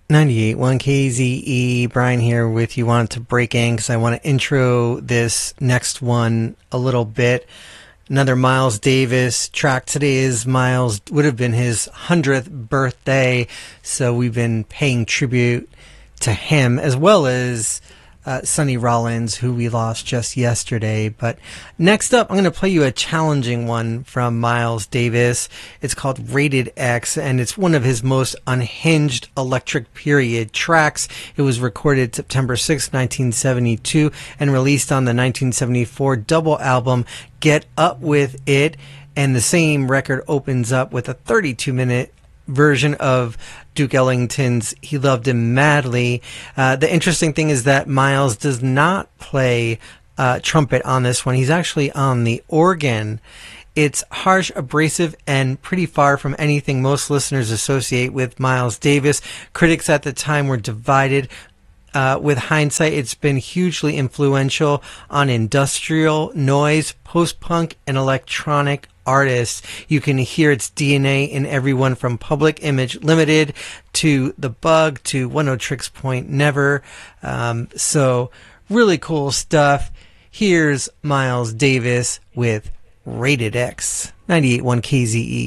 98.1 KZE, Brian here with you. Wanted to break in because I want to intro this next one a little bit. Another Miles Davis track. Today is would have been his 100th birthday, so we've been paying tribute to him as well as Sonny Rollins, who we lost just yesterday. But next up, I'm going to play you a challenging one from Miles Davis. It's called Rated X, and it's one of his most unhinged electric period tracks. It was recorded September 6, 1972, and released on the 1974 double album Get Up With It. And the same record opens up with a 32-minute version of Duke Ellington's He Loved Him Madly. The interesting thing is that Miles does not play trumpet on this one. He's actually on the organ. It's harsh, abrasive, and pretty far from anything most listeners associate with Miles Davis. Critics at the time were divided. With hindsight, it's been hugely influential on industrial, noise, post-punk, and electronic artists. You can hear its DNA in everyone from Public Image Limited to The Bug to One O Tricks Point Never. So really cool stuff. Here's Miles Davis with Rated X, 98.1 KZE.